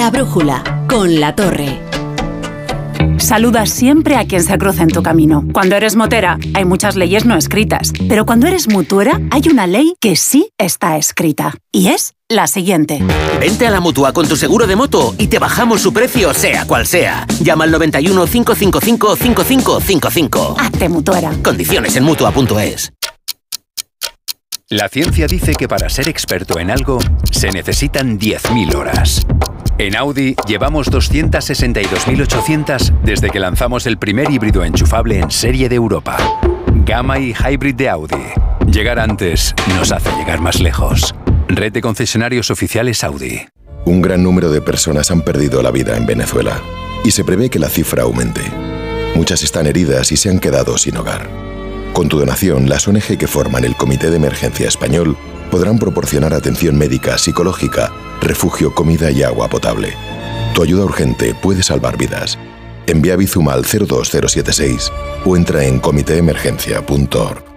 La brújula, con La Torre. Saluda siempre a quien se cruza en tu camino. Cuando eres motera, hay muchas leyes no escritas. Pero cuando eres mutuera, hay una ley que sí está escrita. Y es la siguiente. Vente a la Mutua con tu seguro de moto y te bajamos su precio, sea cual sea. Llama al 91 555 5555. Hazte mutuera. Condiciones en Mutua.es. La ciencia dice que para ser experto en algo se necesitan 10.000 horas. En Audi llevamos 262.800 desde que lanzamos el primer híbrido enchufable en serie de Europa. Gamma y Hybrid de Audi. Llegar antes nos hace llegar más lejos. Red de concesionarios oficiales Audi. Un gran número de personas han perdido la vida en Venezuela y se prevé que la cifra aumente. Muchas están heridas y se han quedado sin hogar. Con tu donación, las ONG que forman el Comité de Emergencia Español podrán proporcionar atención médica, psicológica, refugio, comida y agua potable. Tu ayuda urgente puede salvar vidas. Envía Bizum al 02076 o entra en comitéemergencia.org.